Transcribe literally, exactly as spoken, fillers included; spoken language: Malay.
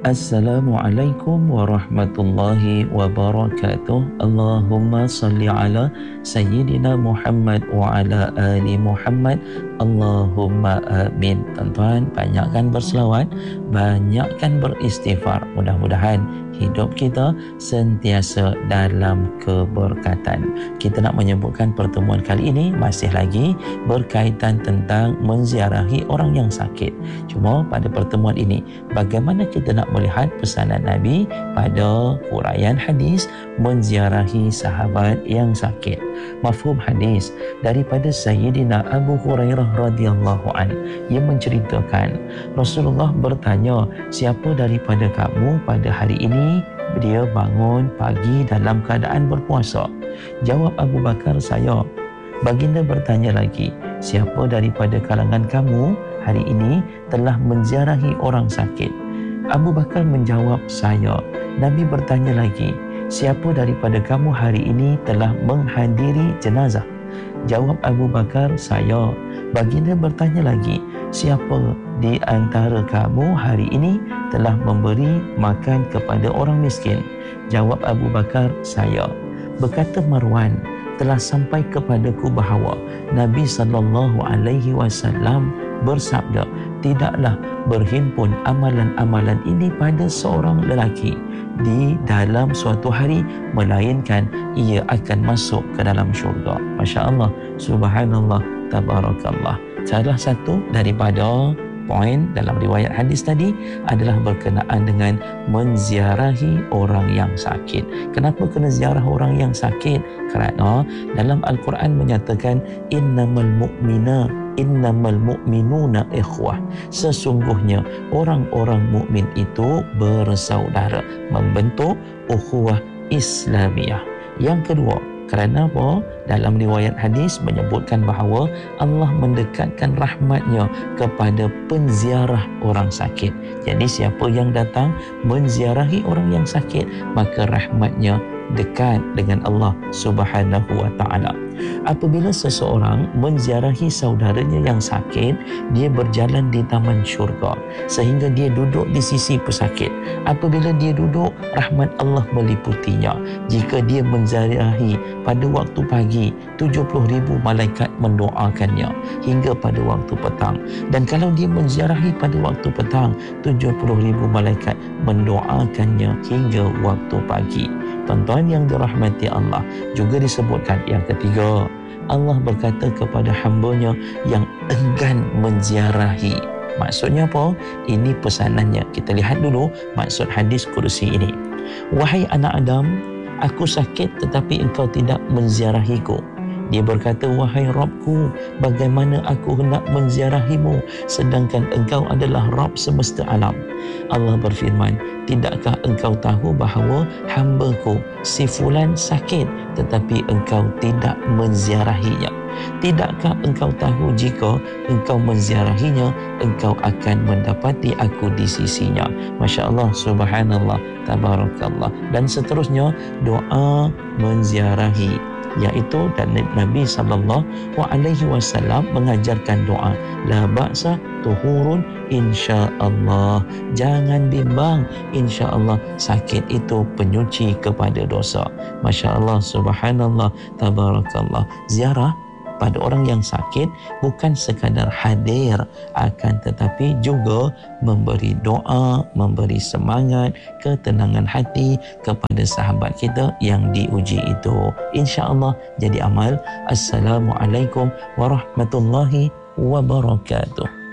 Assalamualaikum warahmatullahi wabarakatuh. Allahumma salli ala Sayyidina Muhammad wa ala ali Muhammad. Allahumma amin. Tuan-tuan, banyakkan berselawat, banyakkan beristighfar. Mudah-mudahan hidup kita sentiasa dalam keberkatan. Kita nak menyebutkan pertemuan kali ini masih lagi berkaitan tentang menziarahi orang yang sakit. Cuma pada pertemuan ini, bagaimana kita nak melihat pesanan Nabi pada huraian hadis menziarahi sahabat yang sakit. Mafhum hadis daripada Sayyidina Abu Hurairah radhiyallahu an, ia menceritakan Rasulullah bertanya, siapa daripada kamu pada hari ini dia bangun pagi dalam keadaan berpuasa? Jawab Abu Bakar, saya. Baginda bertanya lagi, siapa daripada kalangan kamu hari ini telah menziarahi orang sakit? Abu Bakar menjawab, saya. Nabi bertanya lagi, siapa daripada kamu hari ini telah menghadiri jenazah? Jawab Abu Bakar, saya. Baginda bertanya lagi, siapa di antara kamu hari ini telah memberi makan kepada orang miskin? Jawab Abu Bakar, saya. Berkata Marwan, telah sampai kepadaku bahawa Nabi sallallahu alaihi wasallam bersabda, tidaklah berhimpun amalan-amalan ini pada seorang lelaki di dalam suatu hari melainkan ia akan masuk ke dalam syurga. Masya Allah, subhanallah, tabarakallah. Salah satu daripada poin dalam riwayat hadis tadi adalah berkenaan dengan menziarahi orang yang sakit. Kenapa kena ziarah orang yang sakit? Kerana dalam Al-Quran menyatakan innamal mu'mina innamal mu'minuna ikhwah. Sesungguhnya orang-orang mukmin itu bersaudara, membentuk ukhuwah Islamiyah. Yang kedua, kerana apa? Dalam riwayat hadis menyebutkan bahawa Allah mendekatkan rahmatnya kepada penziarah orang sakit. Jadi siapa yang datang menziarahi orang yang sakit, maka rahmatnya dekat dengan Allah Subhanahu wa ta'ala. Apabila seseorang menziarahi saudaranya yang sakit, dia berjalan di taman syurga sehingga dia duduk di sisi pesakit. Apabila dia duduk, rahmat Allah meliputinya. Jika dia menziarahi pada waktu pagi, tujuh puluh ribu malaikat mendoakannya hingga pada waktu petang. Dan kalau dia menziarahi pada waktu petang, tujuh puluh ribu malaikat mendoakannya hingga waktu pagi. Tuan-tuan yang dirahmati Allah, juga disebutkan yang ketiga, Allah berkata kepada hamba-Nya yang enggan menziarahi. Maksudnya apa? Ini pesanannya. Kita lihat dulu maksud hadis kursi ini. Wahai anak Adam, aku sakit tetapi engkau tidak menziarahiku. Dia berkata, wahai Rabbku, bagaimana aku hendak menziarahimu sedangkan engkau adalah Rabb semesta alam. Allah berfirman, tidakkah engkau tahu bahawa hamba-Ku si fulan sakit tetapi engkau tidak menziarahinya? Tidakkah engkau tahu jika engkau menziarahinya, engkau akan mendapati aku di sisinya? Masya Allah, subhanallah, tabarakallah. Dan seterusnya, doa menziarahi, iaitu dan Nabi sallallahu alaihi wasallam mengajarkan doa, la ba'sa tuhurun insya-Allah. Jangan bimbang, insya-Allah sakit itu penyuci kepada dosa. Masya-Allah, subhanallah, tabarakallah. Ziarah pada orang yang sakit bukan sekadar hadir, akan tetapi juga memberi doa, memberi semangat, ketenangan hati kepada sahabat kita yang diuji itu. InsyaAllah jadi amal. Assalamualaikum warahmatullahi wabarakatuh.